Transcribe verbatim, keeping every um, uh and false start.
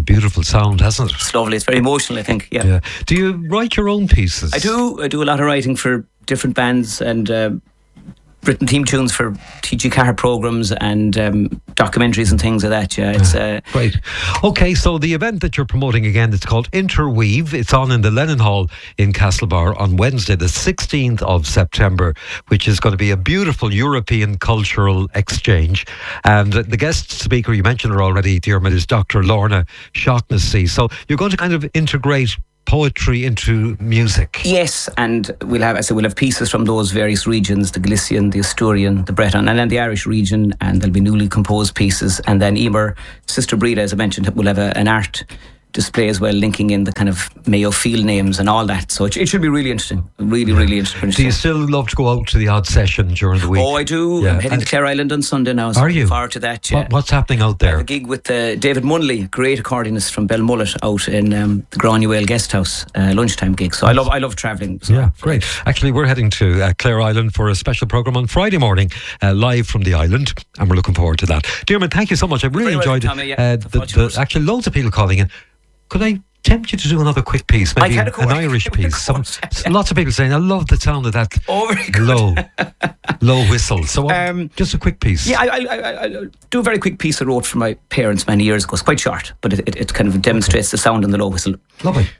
beautiful sound, hasn't it? It's lovely. It's very emotional, I think. Yeah. yeah. Do you write your own pieces? I do. I do a lot of writing for different bands and uh, written theme tunes for T G Carr programs and um, documentaries and things like that. Yeah, it's uh, great. Okay, so the event that you're promoting again, it's called Interweave. It's on in the Lennon Hall in Castlebar on Wednesday, the sixteenth of September, which is going to be a beautiful European cultural exchange. And the guest speaker, you mentioned her already, Diarmuid, is Doctor Lorna Shaughnessy. So you're going to kind of integrate poetry into music. Yes, and we'll have, I said, we'll have pieces from those various regions, the Galician, the Asturian, the Breton, and then the Irish region, and there'll be newly composed pieces. And then Emer, Sister Breda, as I mentioned, will have a, an art display as well, linking in the kind of Mayo field names and all that. So it, it should be really interesting. Really, yeah. really interesting. Do you still love to go out to the odd session during the week? Oh, I do. Yeah. I'm heading and to Clare Island on Sunday now. So are you? Looking forward to that. Yeah. What, what's happening out there? I have a gig with uh, David Munley, great accordionist from Belmullet, out in um, the Granuaile Guest House, uh, lunchtime gig. So I love I love travelling. So. Yeah, great. Actually, we're heading to uh, Clare Island for a special programme on Friday morning, uh, live from the island, and we're looking forward to that. Diarmuid, thank you so much. I really Very enjoyed welcome, it. Tommy, yeah. Uh, the, the, actually, loads of people calling in. Could I tempt you to do another quick piece, maybe an, an Irish piece? Some, lots of people saying, I love the sound of that oh, very good. low low whistle. So um, just a quick piece. Yeah, I, I, I, I do a very quick piece I wrote for my parents many years ago. It's quite short, but it, it, it kind of demonstrates the sound in the low whistle. Lovely.